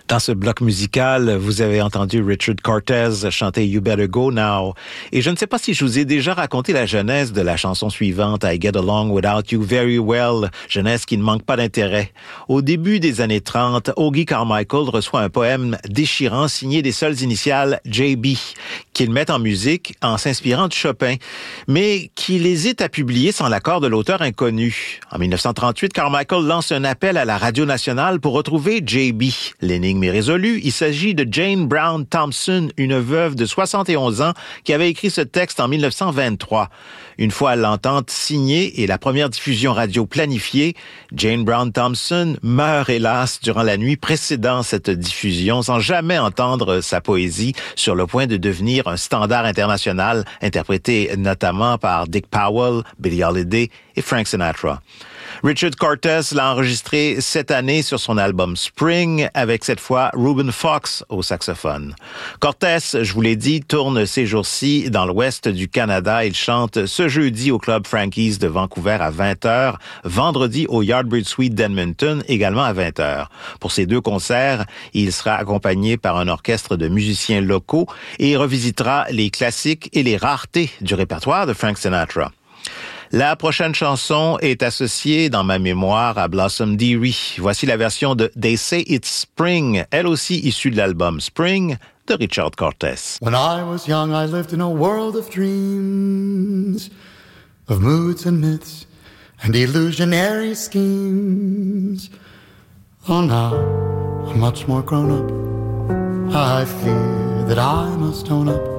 Dans ce bloc musical, vous avez entendu Richard Cortez chanter You Better Go Now. Et je ne sais pas si je vous ai déjà raconté la genèse de la chanson suivante, I Get Along Without You Very Well, genèse qui ne manque pas d'intérêt. Au début des années 30, Hoagy Carmichael reçoit un poème déchirant signé des seules initiales JB, qu'il met en musique en s'inspirant de Chopin, mais qu'il hésite à publier sans l'accord de l'auteur inconnu. En 1938, Carmichael lance un appel à la Radio nationale pour retrouver JB. L'énigme est résolue. Il s'agit de Jane Brown Thompson, une veuve de 71 ans qui avait écrit ce texte en 1923. Une fois l'entente signée et la première diffusion radio planifiée, Jane Brown Thompson meurt hélas durant la nuit précédant cette diffusion sans jamais entendre sa poésie sur le point de devenir un standard international interprété notamment par Dick Powell, Billie Holiday et Frank Sinatra. Richard Cortez l'a enregistré cette année sur son album Spring avec cette fois Reuben Fox au saxophone. Cortez, je vous l'ai dit, tourne ces jours-ci dans l'ouest du Canada. Il chante ce jeudi au Club Frankie's de Vancouver à 20h, vendredi au Yardbird Suite d'Edmonton également à 20h. Pour ces deux concerts, il sera accompagné par un orchestre de musiciens locaux et revisitera les classiques et les raretés du répertoire de Frank Sinatra. La prochaine chanson est associée dans ma mémoire à Blossom Dearie. Voici la version de They Say It's Spring, elle aussi issue de l'album Spring de Richard Cortez. When I was young, I lived in a world of dreams, of moods and myths and illusionary schemes. Oh, now I'm much more grown up. I fear that I must own up